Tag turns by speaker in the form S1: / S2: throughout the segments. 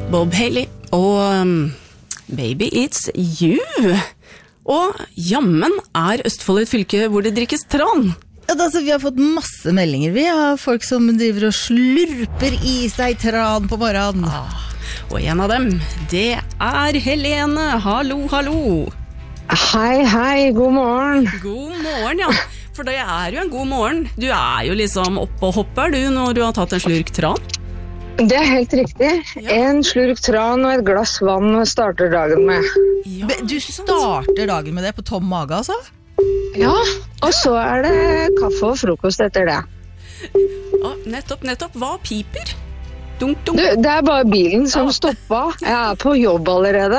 S1: Bob Haley og Baby It's You. Og jammen Østfold et fylke hvor det drikkes tran.
S2: Ja, altså, vi har fått masse meldinger. Vi har folk som driver og slurper i seg tran på morgenen.
S1: Og en av dem, det Helene. Hallo, hallo.
S3: Hei, hei, god morgen.
S1: God morgen, ja. For det jo en god morgen. Du jo liksom oppe og hopper du når du har tatt en slurk tran.
S3: Det helt riktig.
S1: Ja.
S3: En slurk tran og et glass vann starter dagen med.
S1: Ja,
S2: Du starter dagen med det på tom mage, altså?
S3: Ja, og så det kaffe og frokost etter det.
S1: Nettopp. Hva piper? Dunk, dunk.
S3: Du, det bare bilen som stoppa. Jeg på jobb allerede.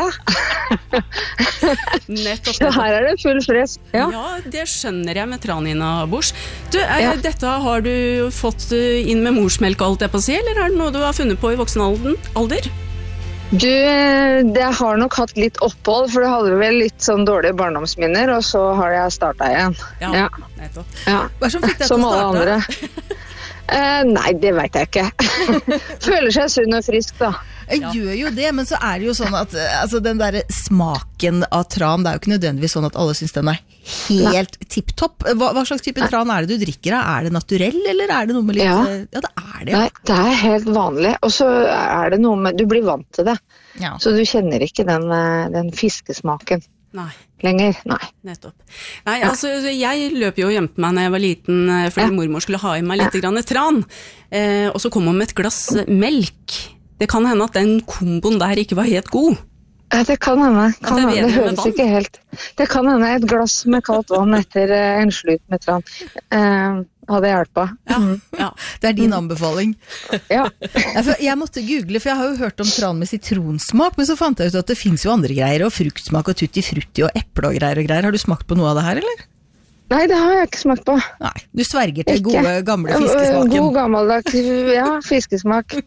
S1: Nettopp.
S3: Så her det full fresk. Ja.
S1: Ja, det skjønner jeg med tranina Bors. Du, dette har du fått inn med morsmelk, alt jeg på å si, eller det noe du har funnet på i voksen alder?
S3: Du, det har nok hatt litt opphold, for det hadde vel litt sånn dårlige barndomsminner, og så har jeg startet igjen.
S1: Ja, nettopp.
S3: Ja.
S2: Hva som fikk deg til
S3: Som
S2: å
S3: alle
S2: starte?
S3: andre. Nei, det vet jeg ikke. Føler seg sunn og frisk, da.
S2: Jeg gjør jo det, men så det jo sånn at altså, den der smaken av tran, det jo ikke nødvendigvis sånn at alle synes den helt tipptopp. Hva slags type tran det du drikker av? Det naturell, eller det noe med litt...
S3: Ja.
S2: Ja, det det.
S3: Nei, det helt vanlig. Og så det noe med... Du blir vant til det.
S2: Ja.
S3: Så du kjenner ikke den fiskesmaken
S1: Nei.
S3: lenger. Nei.
S1: Nettopp. Nei, altså, jeg løp jo og gjemte meg når jeg var liten, fordi mormor skulle ha i meg litt grann tran. Og så kom hun med et glass melk. Det kan hende at den komboen der ikke var helt god.
S3: Ja, det kan hende.
S1: det
S3: Det høres ikke helt... Det kan hende et glass med kaldt vann etter en slut med tran. Hadde hjulpet.
S1: Ja.
S2: Det din anbefaling.
S3: Ja.
S2: Jeg måtte google, for jeg har jo hørt om tran med sitronsmak, men så fant jeg ut at det finnes jo andre greier, og fruktsmak og tutti frutti og eple og greier. Har du smakt på noe av det her, eller?
S3: Nei, det har jeg ikke smakt på.
S2: Nei, du sverger til
S3: Ikke.
S2: gode, gamle fiskesmaken.
S3: God gammeldags, ja, fiskesmak.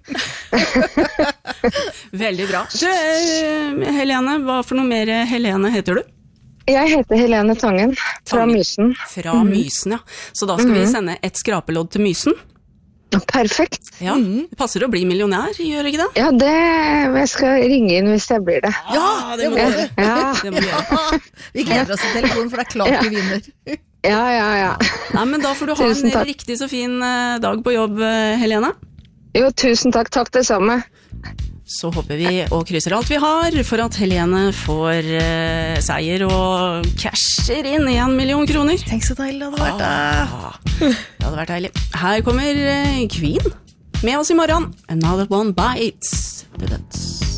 S1: Veldig bra. Du, Helene, hva for noe mer Helene heter du?
S3: Jeg heter Helene Tangen, fra
S1: Tangen.
S3: Mysen.
S1: Fra Mysen, ja. Så da skal vi sende et skrapelodd til Mysen.
S3: Perfekt.
S1: Ja, det passer å bli millionær, gjør det ikke det?
S3: Ja, jeg skal ringe inn hvis jeg blir det.
S2: Ja, det må
S1: må
S2: du.
S3: Ja,
S1: Det må du gjøre.
S2: Vi gleder oss til telefonen, for det klart vi vinner.
S3: ja.
S1: Nei, men da får du ha
S3: Tusen
S1: en
S3: takk.
S1: riktig så fin dag på jobb, Helene.
S3: Jo, tusen takk. Takk det samme.
S1: Så håper vi og krysser alt vi har for at Helene får seier og casher inn 1 million kroner.
S2: Tenk så deilig det hadde vært det.
S1: Det hadde vært deilig. Her kommer Queen med oss i morgen. Another One Bites the Dust.